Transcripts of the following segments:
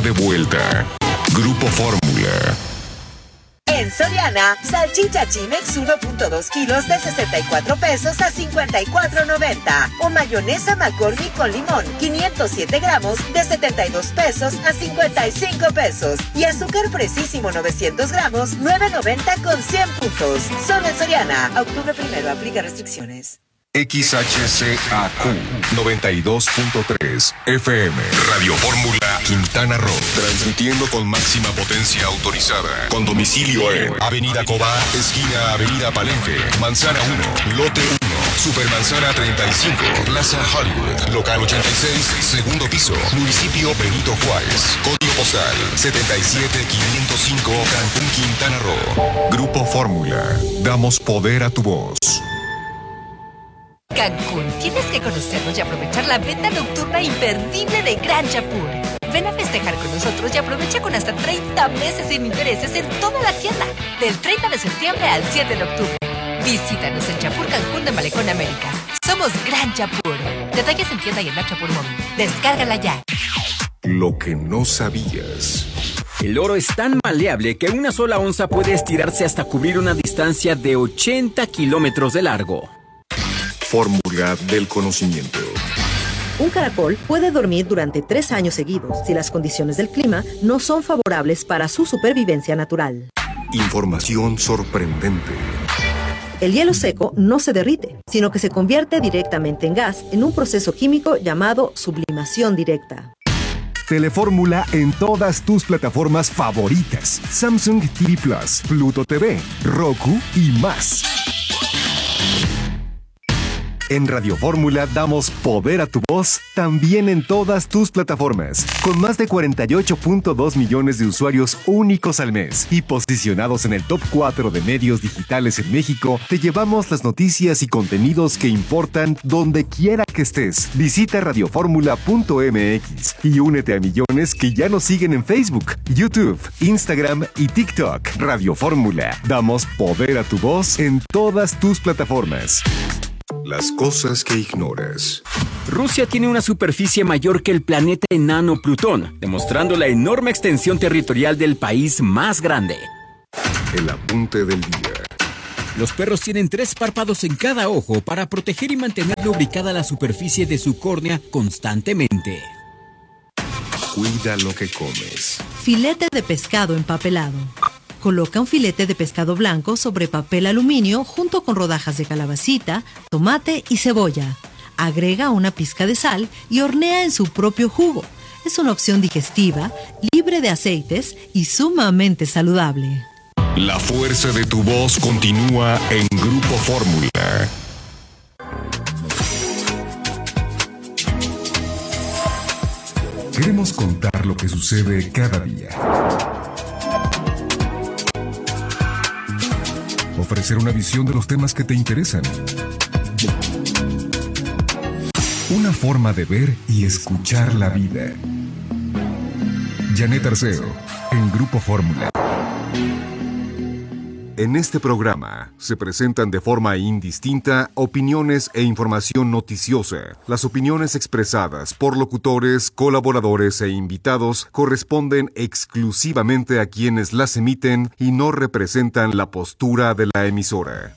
de vuelta. Grupo Fórmula. En Soriana, salchicha Chimex 1.2 kilos de 64 pesos a 54.90. O mayonesa McCormick con limón 507 gramos de 72 pesos a 55 pesos. Y azúcar Precisísimo 900 gramos 9.90 con 100 puntos. Solo en Soriana. Octubre 1, aplica restricciones. XHCAQ 92.3 FM Radio Fórmula Quintana Roo, transmitiendo con máxima potencia autorizada, con domicilio en Avenida Cobá, esquina Avenida Palenque, Manzana 1, Lote 1, Supermanzana 35, Plaza Hollywood, local 86, segundo piso, municipio Benito Juárez, código postal 77505, Cancún, Quintana Roo. Grupo Fórmula, damos poder a tu voz. Cancún, tienes que conocernos y aprovechar la venta nocturna imperdible de Gran Chapur. Ven a festejar con nosotros y aprovecha con hasta 30 meses sin intereses en toda la tienda, del 30 de septiembre al 7 de octubre. Visítanos en Chapur Cancún de Malecón Américas. Somos Gran Chapur. Detalles en tienda y en la Chapur Móvil. Descárgala ya. Lo que no sabías. El oro es tan maleable que una sola onza puede estirarse hasta cubrir una distancia de 80 kilómetros de largo. Fórmula del conocimiento. Un caracol puede dormir durante 3 años seguidos si las condiciones del clima no son favorables para su supervivencia natural. Información sorprendente. El hielo seco no se derrite, sino que se convierte directamente en gas en un proceso químico llamado sublimación directa. Telefórmula en todas tus plataformas favoritas: Samsung TV Plus, Pluto TV, Roku y más. En Radio Fórmula damos poder a tu voz también en todas tus plataformas. Con más de 48.2 millones de usuarios únicos al mes y posicionados en el top 4 de medios digitales en México, te llevamos las noticias y contenidos que importan donde quiera que estés. Visita radioformula.mx y únete a millones que ya nos siguen en Facebook, YouTube, Instagram y TikTok. Radio Fórmula. Damos poder a tu voz en todas tus plataformas. Las cosas que ignoras. Rusia tiene una superficie mayor que el planeta enano Plutón, demostrando la enorme extensión territorial del país más grande. El apunte del día. Los perros tienen 3 párpados en cada ojo para proteger y mantener lubricada la superficie de su córnea constantemente. Cuida lo que comes. Filete de pescado empapelado. Coloca un filete de pescado blanco sobre papel aluminio junto con rodajas de calabacita, tomate y cebolla. Agrega una pizca de sal y hornea en su propio jugo. Es una opción digestiva, libre de aceites y sumamente saludable. La fuerza de tu voz continúa en Grupo Fórmula. Queremos contar lo que sucede cada día. Ofrecer una visión de los temas que te interesan. Una forma de ver y escuchar la vida. Janet Arceo, en Grupo Fórmula. En este programa se presentan de forma indistinta opiniones e información noticiosa. Las opiniones expresadas por locutores, colaboradores e invitados corresponden exclusivamente a quienes las emiten y no representan la postura de la emisora.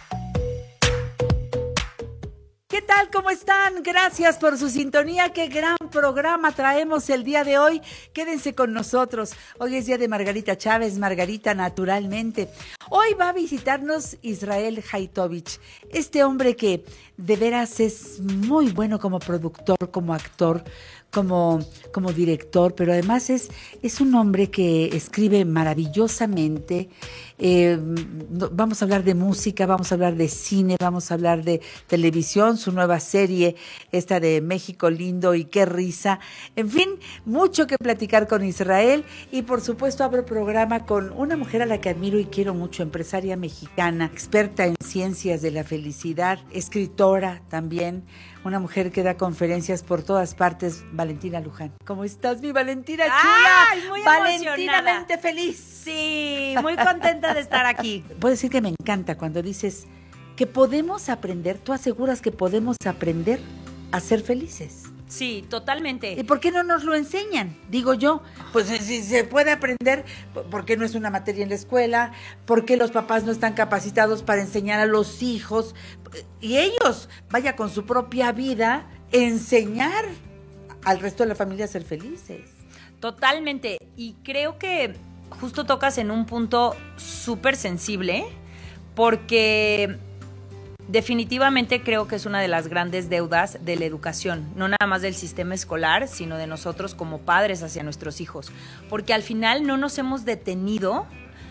¿Qué tal? ¿Cómo están? Gracias por su sintonía. Qué gran programa traemos el día de hoy. Quédense con nosotros. Hoy es día de Margarita Chávez, Margarita naturalmente. Hoy va a visitarnos Israel Haitovich, este hombre que de veras es muy bueno como productor, como actor, como director, pero además es un hombre que escribe maravillosamente. Vamos a hablar de música, vamos a hablar de cine, vamos a hablar de televisión, su nueva serie, esta de México lindo y qué risa. En fin, mucho que platicar con Israel y por supuesto abro programa con una mujer a la que admiro y quiero mucho, empresaria mexicana, experta en ciencias de la felicidad, escritora también, una mujer que da conferencias por todas partes, Valentina Luján. ¿Cómo estás, mi Valentina chula? ¡Ay, muy Valentinamente feliz. Sí, muy contenta de estar aquí. Puedo decir que me encanta cuando dices que podemos aprender, tú aseguras que podemos aprender a ser felices. Sí, totalmente. ¿Y por qué no nos lo enseñan? Digo yo, pues si se puede aprender, ¿por qué no es una materia en la escuela? ¿Por qué los papás no están capacitados para enseñar a los hijos? Y ellos, vaya, con su propia vida, enseñar al resto de la familia a ser felices. Totalmente. Y creo que justo tocas en un punto súper sensible, porque definitivamente creo que es una de las grandes deudas de la educación, no nada más del sistema escolar, sino de nosotros como padres hacia nuestros hijos, porque al final no nos hemos detenido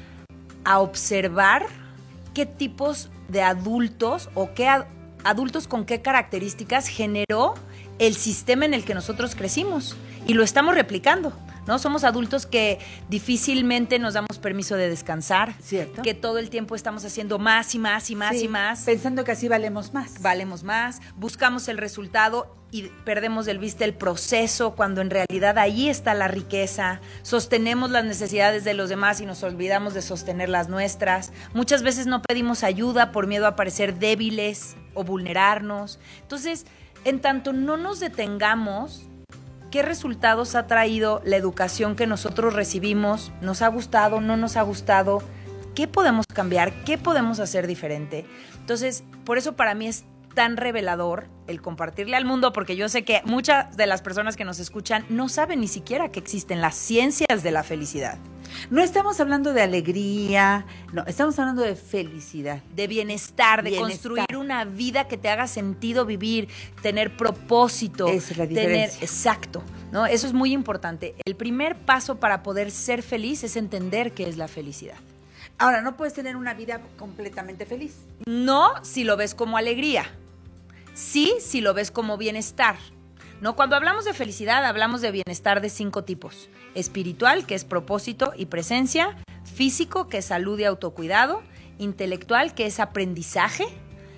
a observar qué tipos de adultos o qué adultos con qué características generó el sistema en el que nosotros crecimos y lo estamos replicando, ¿no? Somos adultos que difícilmente nos damos permiso de descansar, ¿cierto? Que todo el tiempo estamos haciendo más y más y más y más. Pensando que así valemos más. Valemos más, buscamos el resultado y perdemos de vista el proceso, cuando en realidad ahí está la riqueza. Sostenemos las necesidades de los demás y nos olvidamos de sostener las nuestras. Muchas veces no pedimos ayuda por miedo a parecer débiles o vulnerarnos. Entonces, en tanto no nos detengamos, ¿qué resultados ha traído la educación que nosotros recibimos? ¿Nos ha gustado? ¿No nos ha gustado? ¿Qué podemos cambiar? ¿Qué podemos hacer diferente? Entonces, por eso para mí es tan revelador el compartirle al mundo, porque yo sé que muchas de las personas que nos escuchan no saben ni siquiera que existen las ciencias de la felicidad. No estamos hablando de alegría, no, estamos hablando de felicidad. De bienestar, de Bienestar. construir una vida que te haga sentido vivir, tener propósito. Esa es la diferencia. Exacto, ¿no? Eso es muy importante. El primer paso para poder ser feliz es entender qué es la felicidad. Ahora, no puedes tener una vida completamente feliz. No si lo ves como alegría, sí si lo ves como bienestar. No, cuando hablamos de felicidad, hablamos de bienestar de 5 tipos. Espiritual, que es propósito y presencia. Físico, que es salud y autocuidado. Intelectual, que es aprendizaje.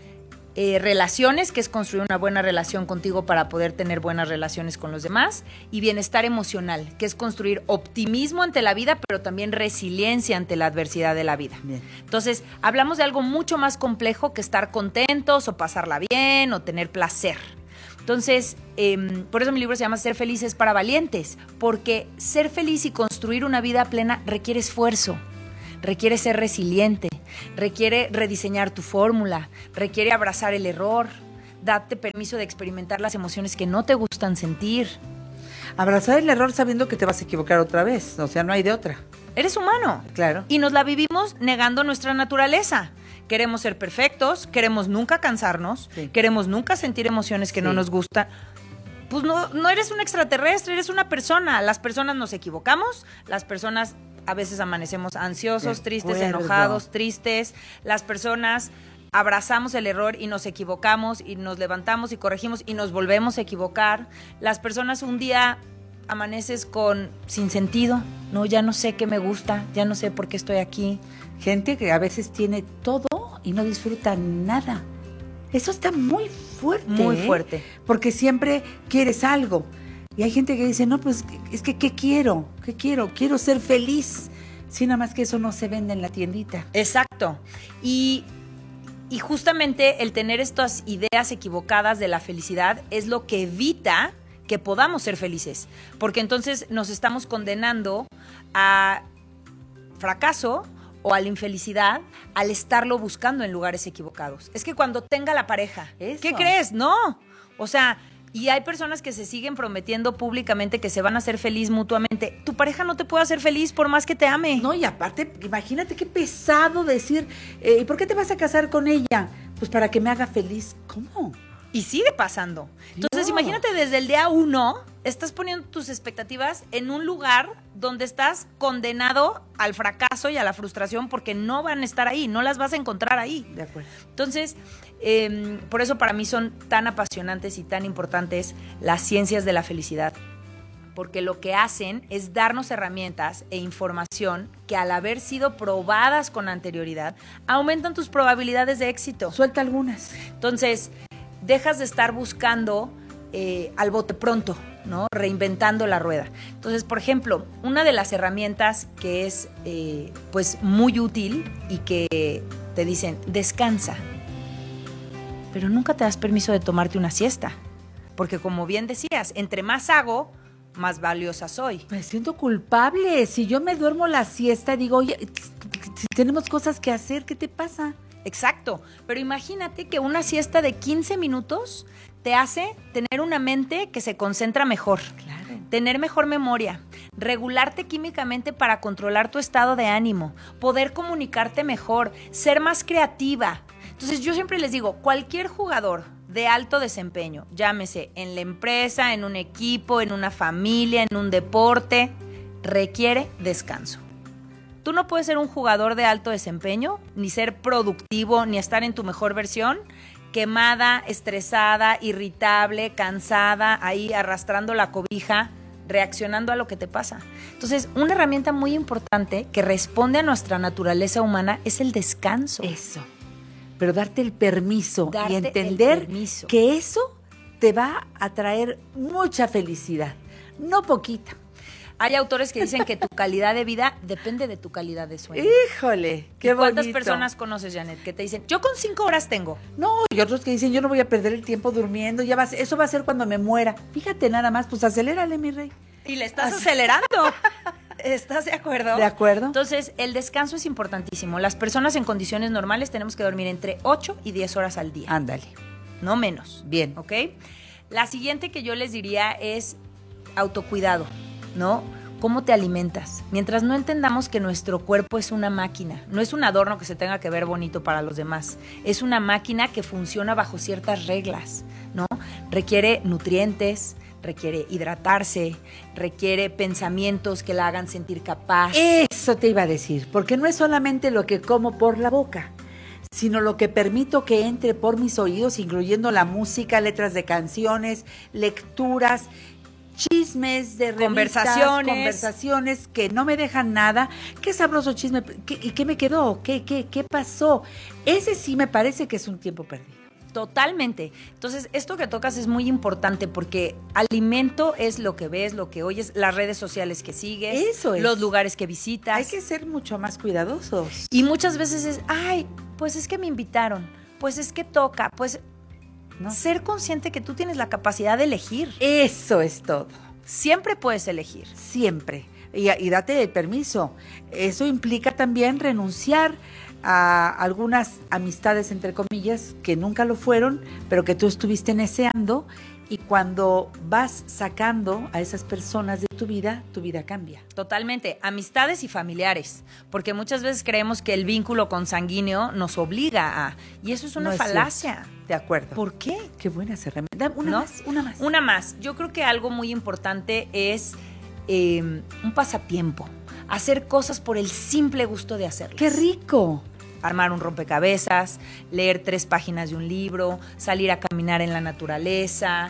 Relaciones, que es construir una buena relación contigo para poder tener buenas relaciones con los demás. Y bienestar emocional, que es construir optimismo ante la vida, pero también resiliencia ante la adversidad de la vida. Bien. Entonces, hablamos de algo mucho más complejo que estar contentos o pasarla bien o tener placer. Entonces, por eso mi libro se llama Ser Felices para Valientes, porque ser feliz y construir una vida plena requiere esfuerzo, requiere ser resiliente, requiere rediseñar tu fórmula, requiere abrazar el error, darte permiso de experimentar las emociones que no te gustan sentir. Abrazar el error sabiendo que te vas a equivocar otra vez, o sea, no hay de otra. Eres humano. Claro. Y nos la vivimos negando nuestra naturaleza. Queremos ser perfectos, queremos nunca cansarnos, Sí. queremos nunca sentir emociones que no Sí. nos gustan. Pues no eres un extraterrestre, eres una persona. Las personas nos equivocamos, las personas a veces amanecemos ansiosos, De tristes, acuerdo. enojados, tristes. Las personas abrazamos el error y nos equivocamos y nos levantamos y corregimos y nos volvemos a equivocar. Las personas un día amaneces sin sentido, no, ya no sé qué me gusta, ya no sé por qué estoy aquí. Gente que a veces tiene todo y no disfruta nada. Eso está muy fuerte. Muy fuerte. Porque siempre quieres algo. Y hay gente que dice, no, pues es que ¿qué quiero? ¿Qué quiero? Quiero ser feliz. Sí, nada más que eso no se vende en la tiendita. Exacto. Y justamente el tener estas ideas equivocadas de la felicidad es lo que evita que podamos ser felices. Porque entonces nos estamos condenando a fracaso o a la infelicidad al estarlo buscando en lugares equivocados. Es que cuando tenga la pareja, Eso. ¿qué crees? No. O sea, y hay personas que se siguen prometiendo públicamente que se van a hacer feliz mutuamente. Tu pareja no te puede hacer feliz por más que te ame. No, y aparte, imagínate qué pesado decir, ¿y por qué te vas a casar con ella? Pues para que me haga feliz. ¿Cómo? Y sigue pasando. Entonces, No. imagínate desde el día 1, estás poniendo tus expectativas en un lugar donde estás condenado al fracaso y a la frustración porque no van a estar ahí, no las vas a encontrar ahí. De acuerdo. Entonces, por eso para mí son tan apasionantes y tan importantes las ciencias de la felicidad. Porque lo que hacen es darnos herramientas e información que al haber sido probadas con anterioridad, aumentan tus probabilidades de éxito. Suelta algunas. Entonces, dejas de estar buscando al bote pronto, ¿no? Reinventando la rueda. Entonces, por ejemplo, una de las herramientas que es pues muy útil y que te dicen, descansa, pero nunca te das permiso de tomarte una siesta. Porque como bien decías, entre más hago, más valiosa soy. Me siento culpable. Si yo me duermo la siesta, digo, oye, si tenemos cosas que hacer, ¿qué te pasa? Exacto, pero imagínate que una siesta de 15 minutos te hace tener una mente que se concentra mejor, tener mejor memoria, regularte químicamente para controlar tu estado de ánimo, poder comunicarte mejor, ser más creativa. Entonces yo siempre les digo, cualquier jugador de alto desempeño, llámese en la empresa, en un equipo, en una familia, en un deporte, requiere descanso. Tú no puedes ser un jugador de alto desempeño, ni ser productivo, ni estar en tu mejor versión, quemada, estresada, irritable, cansada, ahí arrastrando la cobija, reaccionando a lo que te pasa. Entonces, una herramienta muy importante que responde a nuestra naturaleza humana es el descanso. Eso. Pero darte el permiso y Darte entender el permiso. que eso te va a traer mucha felicidad, no poquita. Hay autores que dicen que tu calidad de vida depende de tu calidad de sueño. Híjole, qué bonito. ¿Cuántas personas conoces, Janet, que te dicen, yo con 5 horas tengo? No, y otros que dicen, yo no voy a perder el tiempo durmiendo, eso va a ser cuando me muera. Fíjate nada más, pues acelérale, mi rey. Y le estás acelerando. ¿Estás de acuerdo? De acuerdo. Entonces, el descanso es importantísimo. Las personas en condiciones normales tenemos que dormir entre 8 y 10 horas al día. Ándale. No menos. Bien. ¿Ok? La siguiente que yo les diría es autocuidado, ¿no? ¿Cómo te alimentas? Mientras no entendamos que nuestro cuerpo es una máquina, no es un adorno que se tenga que ver bonito para los demás, es una máquina que funciona bajo ciertas reglas, ¿no? Requiere nutrientes, requiere hidratarse, requiere pensamientos que la hagan sentir capaz. Eso te iba a decir, porque no es solamente lo que como por la boca, sino lo que permito que entre por mis oídos, incluyendo la música, letras de canciones, lecturas, chismes de revistas, conversaciones que no me dejan nada. Qué sabroso chisme, ¿y qué me quedó? ¿Qué pasó? Ese sí me parece que es un tiempo perdido. Totalmente. Entonces, esto que tocas es muy importante porque alimento es lo que ves, lo que oyes, las redes sociales que sigues, Eso es. los lugares que visitas. Hay que ser mucho más cuidadosos. Y muchas veces es, ay, pues es que me invitaron, pues es que toca, pues No. ser consciente que tú tienes la capacidad de elegir. Eso es todo. Siempre puedes elegir. Siempre. Y date el permiso. Eso implica también renunciar a algunas amistades, entre comillas, que nunca lo fueron, pero que tú estuviste deseando. Y cuando vas sacando a esas personas de tu vida cambia. Totalmente, amistades y familiares, porque muchas veces creemos que el vínculo consanguíneo nos obliga a, y eso es una falacia. De acuerdo. ¿Por qué? Qué buenas herramientas. Una más. Una más. Yo creo que algo muy importante es un pasatiempo, hacer cosas por el simple gusto de hacerlas. ¡Qué rico! Armar un rompecabezas, leer 3 páginas de un libro, salir a caminar en la naturaleza,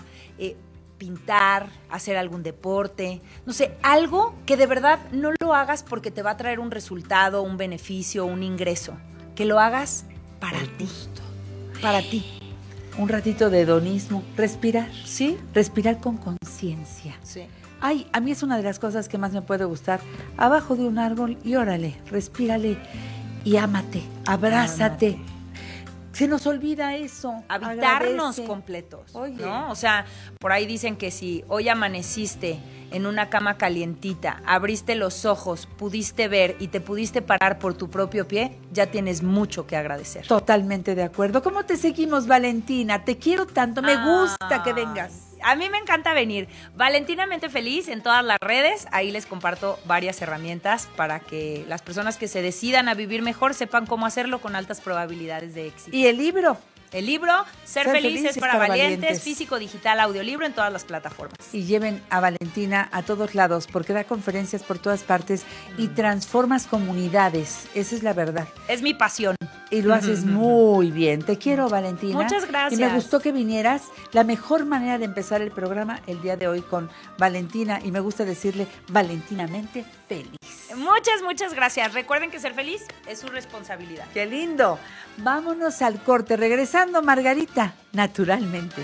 pintar, hacer algún deporte, no sé, algo que de verdad no lo hagas porque te va a traer un resultado, un beneficio, un ingreso, que lo hagas para ti, para ti. Un ratito de hedonismo, respirar, ¿Sí? respirar con conciencia. Sí. Ay, a mí es una de las cosas que más me puede gustar. Abajo de un árbol y órale, respírale y ámate, abrázate. Ámate. Se nos olvida eso. Habitarnos Agradece. completos, Oye. ¿no? O sea, por ahí dicen que si hoy amaneciste en una cama calientita, abriste los ojos, pudiste ver y te pudiste parar por tu propio pie, ya tienes mucho que agradecer. Totalmente de acuerdo. ¿Cómo te seguimos, Valentina? Te quiero tanto, me gusta que vengas. A mí me encanta venir. Valentinamente Feliz en todas las redes. Ahí les comparto varias herramientas para que las personas que se decidan a vivir mejor sepan cómo hacerlo con altas probabilidades de éxito. ¿Y el libro? El libro, Ser feliz es para valientes, físico, digital, audiolibro en todas las plataformas. Y lleven a Valentina a todos lados, porque da conferencias por todas partes y transformas comunidades. Esa es la verdad. Es mi pasión. Y lo haces muy bien. Te quiero, Valentina. Muchas gracias. Y me gustó que vinieras. La mejor manera de empezar el programa el día de hoy con Valentina, y me gusta decirle valentinamente feliz. Muchas gracias. Recuerden que ser feliz es su responsabilidad. ¡Qué lindo! Vámonos al corte. Regresando, Margarita, naturalmente.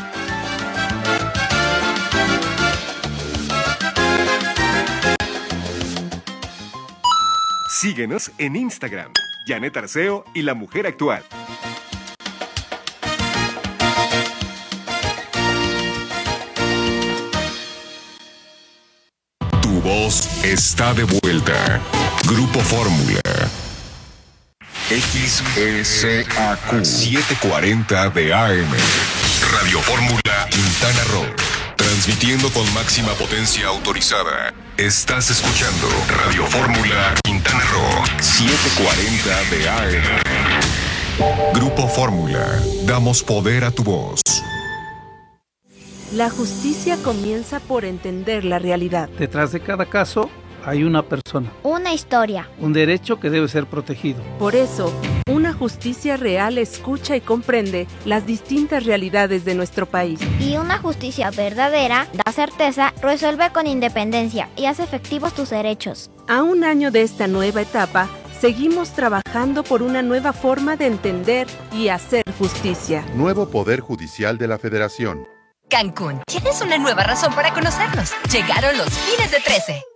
Síguenos en Instagram, Janet Arceo y La Mujer Actual. está de vuelta. Grupo Fórmula. XSAQ 740 de AM. Radio Fórmula Quintana Roo. Transmitiendo con máxima potencia autorizada. Estás escuchando Radio Fórmula Quintana Roo 740 de AM. Grupo Fórmula. Damos poder a tu voz. La justicia comienza por entender la realidad. Detrás de cada caso hay una persona. Una historia. Un derecho que debe ser protegido. Por eso, una justicia real escucha y comprende las distintas realidades de nuestro país. Y una justicia verdadera da certeza, resuelve con independencia y hace efectivos tus derechos. A un año de esta nueva etapa, seguimos trabajando por una nueva forma de entender y hacer justicia. Nuevo Poder Judicial de la Federación. Cancún, tienes una nueva razón para conocernos. Llegaron los fines de 13.